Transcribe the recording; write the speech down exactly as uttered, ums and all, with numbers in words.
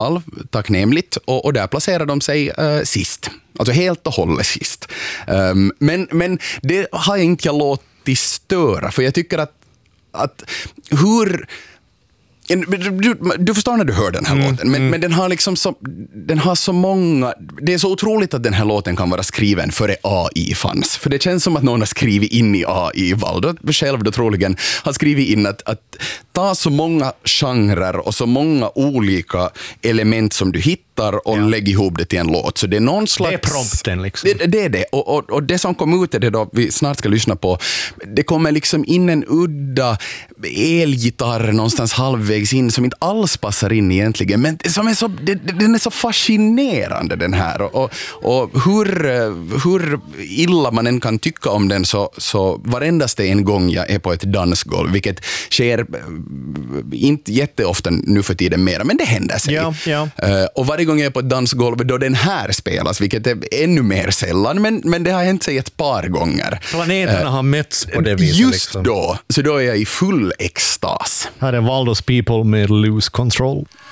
tacknämligt, och, och där placerar de sig uh, sist. Alltså helt och hållet sist. Um, men, men det har jag inte jag låtit störa, för jag tycker att, att hur... Du, du förstår när du hör den här mm, låten, men, mm. men den har liksom så, den har så många, det är så otroligt att den här låten kan vara skriven före A I fanns, för det känns som att någon har skrivit in i A I Valdo själv då troligen har skrivit in att, att ta så många genrer och så många olika element som du hittar och ja. lägg ihop det till en låt, så det är någon slags, det är prompten liksom. det, det är det, och, och, och det som kom ut är det då vi snart ska lyssna på, det kommer liksom in en udda elgitarr någonstans halvvägs in som inte alls passar in egentligen, men som är så, det, den är så fascinerande den här, och, och, och hur, hur illa man än kan tycka om den, så, så varendaste en gång jag är på ett dansgolv, vilket sker inte jätteofta nu för tiden mera, men det händer sig. Ja, ja. Uh, och varje gång jag är på ett dansgolv då den här spelas, vilket är ännu mer sällan, men, men det har hänt sig ett par gånger. Planeterna uh, har mötts på det viset. Just liksom. då, så då är jag i full extas. Här är Valdos People med Lose Control.